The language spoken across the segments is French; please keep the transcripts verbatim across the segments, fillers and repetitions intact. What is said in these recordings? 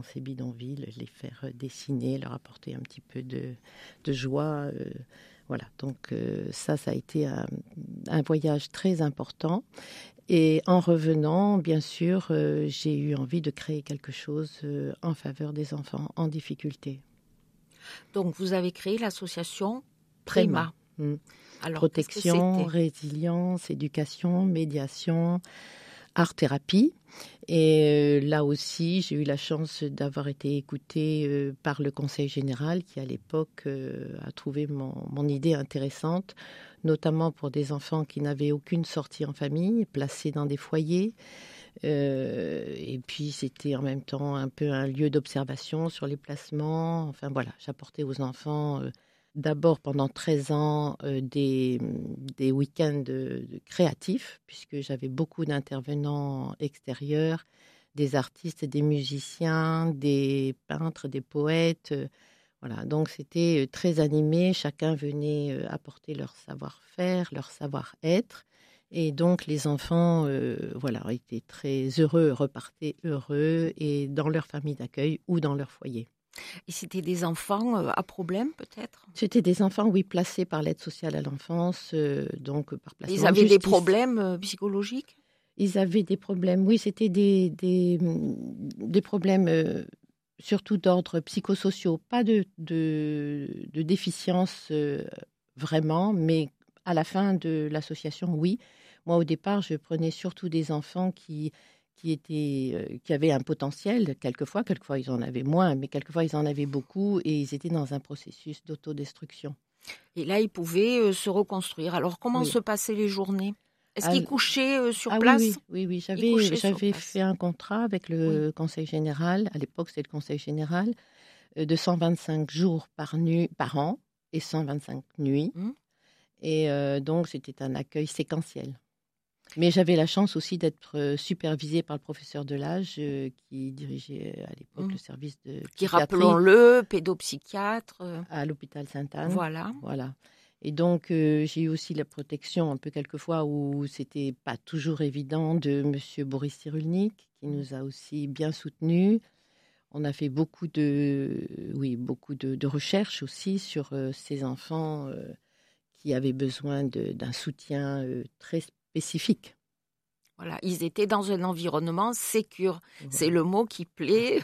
Ces bidonvilles, les faire dessiner, leur apporter un petit peu de, de joie. Euh, voilà, donc euh, ça, ça a été un, un voyage très important. Et en revenant, bien sûr, euh, j'ai eu envie de créer quelque chose euh, en faveur des enfants en difficulté. Donc, vous avez créé l'association Prima. Prima. Mmh. Alors, Protection, résilience, éducation, médiation, art-thérapie. Et euh, là aussi, j'ai eu la chance d'avoir été écoutée euh, par le Conseil général qui, à l'époque, euh, a trouvé mon, mon idée intéressante, notamment pour des enfants qui n'avaient aucune sortie en famille, placés dans des foyers. Euh, et puis, c'était en même temps un peu un lieu d'observation sur les placements. Enfin, voilà, j'apportais aux enfants... Euh, D'abord, pendant treize ans, euh, des, des week-ends de, de créatifs, puisque j'avais beaucoup d'intervenants extérieurs, des artistes, des musiciens, des peintres, des poètes. euh, voilà, donc c'était euh, très animé. Chacun venait euh, apporter leur savoir-faire, leur savoir-être. Et donc, les enfants euh, voilà, étaient très heureux, repartaient heureux et dans leur famille d'accueil ou dans leur foyer. Et c'était des enfants euh, à problème, peut-être? C'était des enfants, oui, placés par l'aide sociale à l'enfance, euh, donc par Ils placement de avaient des justice. problèmes euh, psychologiques? Ils avaient des problèmes, oui, c'était des, des, des problèmes euh, surtout d'ordre psychosociaux, pas de, de, de déficience euh, vraiment, mais à la fin de l'association, oui. Moi, au départ, je prenais surtout des enfants qui, qui, étaient, euh, qui avaient un potentiel, quelquefois, quelquefois ils en avaient moins, mais quelquefois ils en avaient beaucoup et ils étaient dans un processus d'autodestruction. Et là, ils pouvaient euh, se reconstruire. Alors, comment Oui. se passaient les journées? Est-ce Ah, qu'ils couchaient euh, sur ah oui, place? oui, oui, oui. Ils J'avais, couchaient sur j'avais place. fait un contrat avec Oui. le Conseil général. À l'époque, c'était le Conseil général euh, de cent vingt-cinq jours par, nu- par an et cent vingt-cinq nuits. Hmm. Et euh, donc, c'était un accueil séquentiel. Mais j'avais la chance aussi d'être euh, supervisée par le professeur Delage euh, qui dirigeait euh, à l'époque Hmm. le service de Qui, psychiatrie rappelons-le, pédopsychiatre. euh, à l'hôpital Sainte-Anne. Voilà. Voilà. Et donc, euh, j'ai eu aussi la protection, un peu quelquefois, où c'était pas toujours évident, de Monsieur Boris Cyrulnik, qui Hmm. nous a aussi bien soutenus. On a fait beaucoup de, oui, beaucoup de, de recherches aussi sur euh, ces enfants euh, qui avaient besoin de, d'un soutien euh, très spécifique. Voilà, ils étaient dans un environnement sécure. C'est Voilà. le mot qui plaît,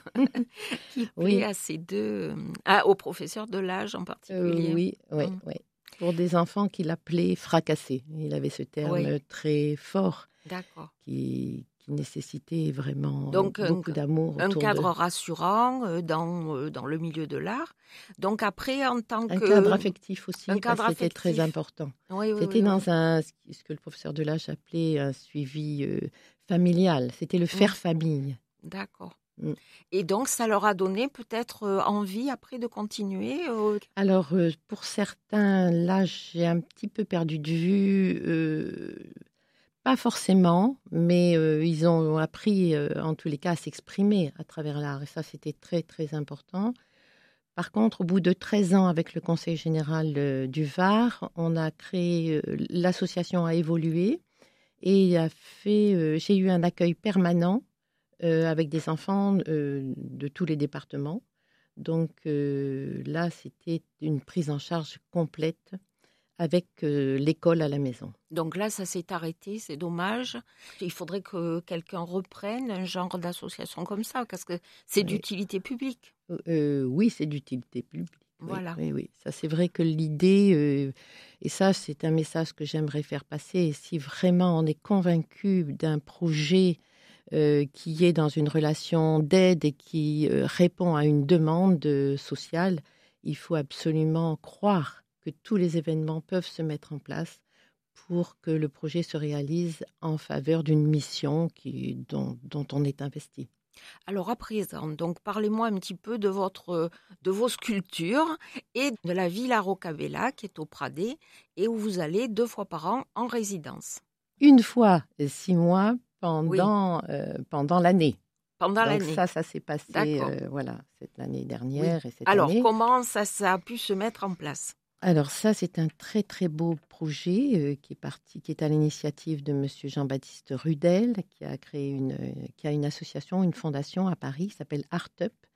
qui plaît Oui, à ces deux, euh, ah, au professeur de l'âge en euh, particulier. oui, oui, Hmm. oui. Pour des enfants qu'il appelait fracassés. Il avait ce Oui, terme très fort d'accord. qui, qui nécessitait vraiment euh, Donc, un, beaucoup d'amour un autour d'eux. cadre rassurant euh, dans, euh, dans le milieu de l'art. Donc, après, en tant Un cadre que... affectif Un aussi, parce cadre que c'était très affectif. important. Oui, oui, C'était oui, oui. dans un, ce que le professeur Delage appelait un suivi euh, familial. C'était le Hmm. faire famille. D'accord. Mm. Et donc, ça leur a donné peut-être euh, envie après de continuer. euh, Alors, euh, pour certains, là, j'ai un petit peu perdu de vue. euh, pas forcément, mais euh, ils ont appris, euh, en tous les cas, à s'exprimer à travers l'art. Et ça, c'était très, très important. Par contre, au bout de treize ans avec le Conseil général euh, du Var, on a créé, euh, l'association a évolué et a fait, euh, j'ai eu un accueil permanent euh, avec des enfants euh, de tous les départements. Donc euh, là, c'était une prise en charge complète avec euh, l'école à la maison. Donc là, ça s'est arrêté, c'est dommage. Il faudrait que quelqu'un reprenne un genre d'association comme ça, parce que c'est Oui, d'utilité publique. Euh, oui, c'est d'utilité publique. Oui, Voilà. oui, oui. Ça, c'est vrai que l'idée, euh, et ça, c'est un message que j'aimerais faire passer. Et si vraiment on est convaincu d'un projet euh, qui est dans une relation d'aide et qui euh, répond à une demande euh, sociale, il faut absolument croire que tous les événements peuvent se mettre en place pour que le projet se réalise en faveur d'une mission qui, dont, dont on est investi. Alors à présent, donc parlez-moi un petit peu de votre, de vos sculptures et de la Villa Rocabella qui est au Pradé et où vous allez deux fois par an en résidence. Une fois six mois Oui, pendant, euh, pendant l'année. pendant Donc l'année. ça, ça s'est passé D'accord. euh, voilà, cette l'année Oui. dernière et cette Alors année. comment ça, ça a pu se mettre en place? Alors ça, c'est un très très beau projet euh, qui est parti, qui est à l'initiative de Monsieur Jean-Baptiste Rudel, qui a créé une, euh, qui a une association, une fondation à Paris qui s'appelle Art Up.